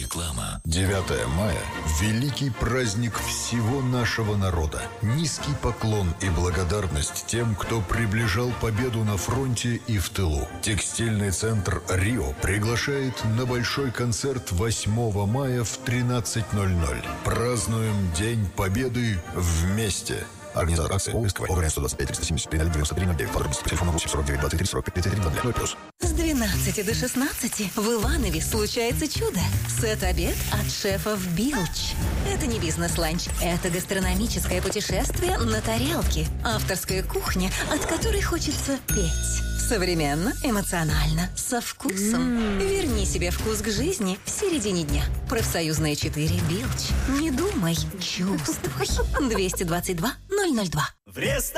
Реклама. 9 мая – великий праздник всего нашего народа. Низкий поклон и благодарность тем, кто приближал победу на фронте и в тылу. Текстильный центр «Рио» приглашает на большой концерт 8 мая в 13:00. Празднуем День Победы вместе. Организатор акции ООО ОГРН 125 370 93 09. Подробности по телефону 849 23 45 33 00+. С 12 до 16 в Иванове случается чудо. Сет-обед от шефов Билч. Это не бизнес-ланч, это гастрономическое путешествие на тарелке. Авторская кухня, от которой хочется петь. Современно, эмоционально, со вкусом. Верни себе вкус к жизни в середине дня. Профсоюзная 4 Билч. Не думай, чувствуй. 222 002. В